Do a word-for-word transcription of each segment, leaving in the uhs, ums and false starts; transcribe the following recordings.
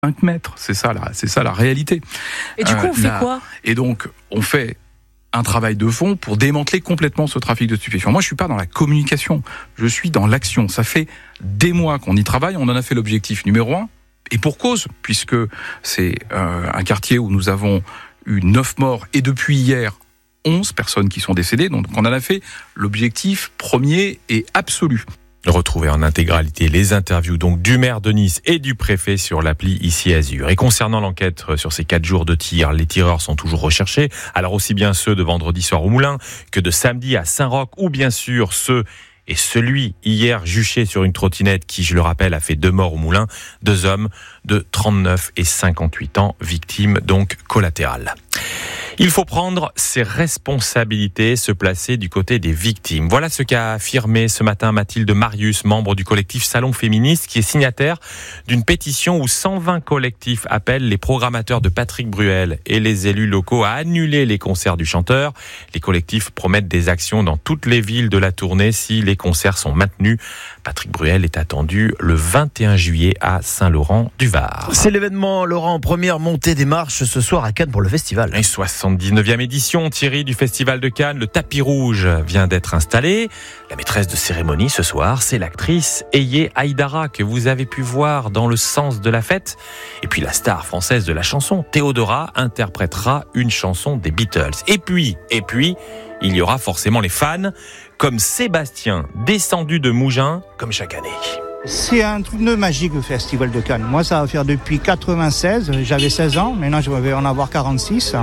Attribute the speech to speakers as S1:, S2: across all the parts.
S1: cinq mètres. C'est ça, la, c'est ça la réalité.
S2: Et du coup, on euh, fait la, quoi ?
S1: Et donc, on fait un travail de fond pour démanteler complètement ce trafic de stupéfiants. Moi, je suis pas dans la communication, je suis dans l'action. Ça fait des mois qu'on y travaille, on en a fait l'objectif numéro un, et pour cause, puisque c'est euh, un quartier où nous avons eu neuf morts, et depuis hier, onze personnes qui sont décédées, donc on en a fait l'objectif premier et absolu.
S3: Retrouvez en intégralité les interviews donc du maire de Nice et du préfet sur l'appli Ici Azur. Et concernant l'enquête sur ces quatre jours de tir, les tireurs sont toujours recherchés. Alors aussi bien ceux de vendredi soir au Moulin que de samedi à Saint-Roch, ou bien sûr ceux et celui hier juché sur une trottinette qui, je le rappelle, a fait deux morts au Moulin, deux hommes de trente-neuf et cinquante-huit ans, victimes donc collatérales. Il faut prendre ses responsabilités, se placer du côté des victimes. Voilà ce qu'a affirmé ce matin Mathilde Marius, membre du collectif Salon Féministe, qui est signataire d'une pétition où cent vingt collectifs appellent les programmateurs de Patrick Bruel et les élus locaux à annuler les concerts du chanteur. Les collectifs promettent des actions dans toutes les villes de la tournée si les concerts sont maintenus. Patrick Bruel est attendu le vingt et un juillet à Saint-Laurent-du-Var.
S4: C'est l'événement, Laurent, première montée des marches ce soir à Cannes pour le festival.
S3: Et soixante-dix-neuvième édition, Thierry, du Festival de Cannes. Le tapis rouge vient d'être installé. La maîtresse de cérémonie ce soir, c'est l'actrice Eye Haïdara, que vous avez pu voir dans Le Sens de la fête. Et puis la star française de la chanson, Théodora, interprétera une chanson des Beatles. Et puis, et puis, il y aura forcément les fans, comme Sébastien, descendu de Mougins, comme chaque année.
S5: C'est un truc de magique, le Festival de Cannes. Moi, ça va faire depuis quatre-vingt-seize. J'avais seize ans. Maintenant, je vais en avoir quarante-six.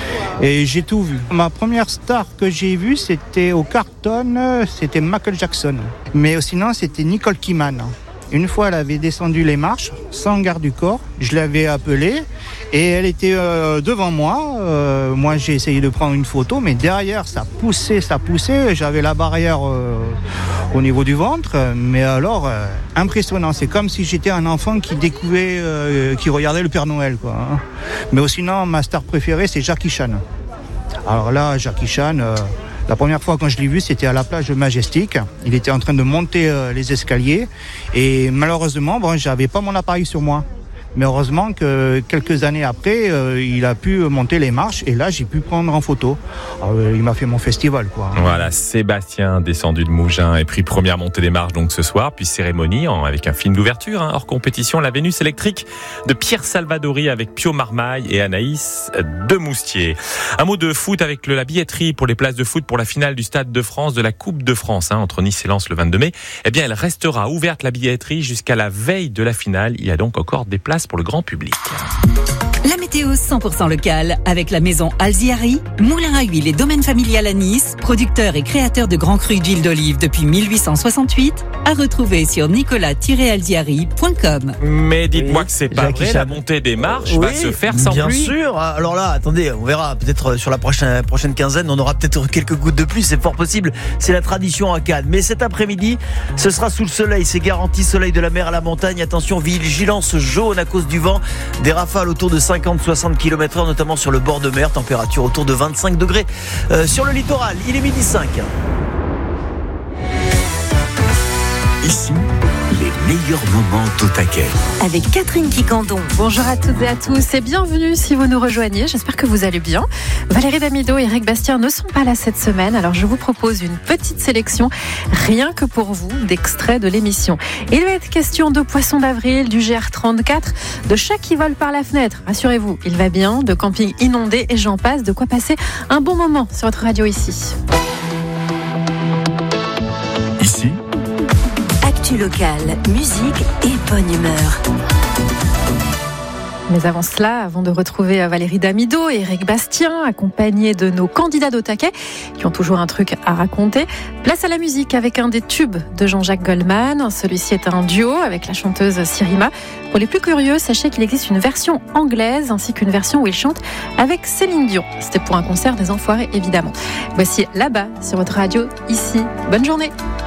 S5: Et j'ai tout vu. Ma première star que j'ai vue, c'était au Carlton. C'était Michael Jackson. Mais sinon, c'était Nicole Kidman. Une fois, elle avait descendu les marches, sans garde du corps. Je l'avais appelée et elle était euh, devant moi. Euh, moi, j'ai essayé de prendre une photo, mais derrière, ça poussait, ça poussait. J'avais la barrière euh, au niveau du ventre. Mais alors, euh, impressionnant. C'est comme si j'étais un enfant qui découvrait, euh, qui regardait le Père Noël, quoi. Hein. Mais sinon, ma star préférée, c'est Jackie Chan. Alors là, Jackie Chan... Euh, La première fois quand je l'ai vu, c'était à la plage Majestic. Il était en train de monter euh, les escaliers et malheureusement, bon, j'avais pas mon appareil sur moi. Mais heureusement que quelques années après, euh, il a pu monter les marches et là, j'ai pu prendre en photo. Alors, euh, il m'a fait mon festival, quoi.
S3: Voilà, Sébastien, descendu de Mougins, et pris première montée des marches donc ce soir, puis cérémonie en, avec un film d'ouverture, hein, hors compétition, La Vénus électrique de Pierre Salvadori avec Pio Marmaille et Anaïs de Moustier. Un mot de foot avec le, la billetterie pour les places de foot pour la finale du Stade de France de la Coupe de France, hein, entre Nice et Lens le vingt-deux mai. Eh bien, elle restera ouverte, la billetterie, jusqu'à la veille de la finale. Il y a donc encore des places pour le grand public.
S6: La météo cent pour cent locale avec la maison Alziari, moulin à huile et domaine familial à Nice, producteur et créateur de grands crus d'huile d'olive depuis mille huit cent soixante-huit, à retrouver sur nicolas tiret alziari point com.
S3: Mais dites-moi oui, que c'est pas
S4: Jackie
S3: vrai,
S4: Chan.
S3: La montée des marches
S4: oui,
S3: va se faire sans
S4: bien
S3: pluie.
S4: Bien sûr. Alors là, attendez, on verra peut-être sur la prochaine, prochaine quinzaine, on aura peut-être quelques gouttes de pluie, c'est fort possible. C'est la tradition à Cannes. Mais cet après-midi, ce sera sous le soleil, c'est garanti, soleil de la mer à la montagne. Attention, vigilance jaune à cause du vent, des rafales autour de cinquante à soixante kilomètres heure, notamment sur le bord de mer, température autour de vingt-cinq degrés. Euh, sur le littoral, il est midi cinq.
S7: Ici, les meilleurs moments au taquet.
S6: Avec Catherine Quicandon.
S2: Bonjour à toutes et à tous et bienvenue si vous nous rejoignez. J'espère que vous allez bien. Valérie Damido et Eric Bastien ne sont pas là cette semaine, alors je vous propose une petite sélection, rien que pour vous, d'extraits de l'émission. Il va être question de Poisson d'avril, du G R trente-quatre, de chats qui volent par la fenêtre. Rassurez-vous, il va bien, de camping inondé et j'en passe, de quoi passer un bon moment sur votre radio ici.
S7: Ici,
S6: actu locale, musique et bonne humeur.
S2: Mais avant cela, avant de retrouver Valérie Damido et Eric Bastien, accompagnés de nos candidats d'au taquet, qui ont toujours un truc à raconter, place à la musique avec un des tubes de Jean-Jacques Goldman. Celui-ci est un duo avec la chanteuse Sirima. Pour les plus curieux, sachez qu'il existe une version anglaise ainsi qu'une version où il chante avec Céline Dion. C'était pour un concert des Enfoirés, évidemment. Voici Là-bas sur votre radio, ici. Bonne journée.